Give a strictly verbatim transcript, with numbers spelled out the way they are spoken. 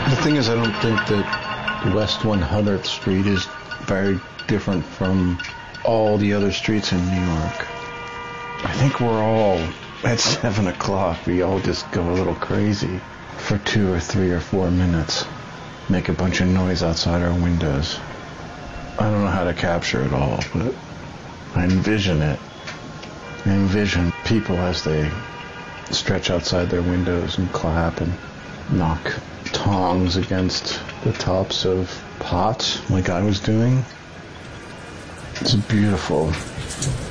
The thing is, I don't think that West one hundredth Street is very different from all the other streets in New York. I think we're all, at seven o'clock, we all just go a little crazy for two or three or four minutes. Make a bunch of noise outside our windows. I don't know how to capture it all, but I envision it. I envision people as they stretch outside their windows and clap and knock tongs against the tops of pots like I was doing. It's beautiful.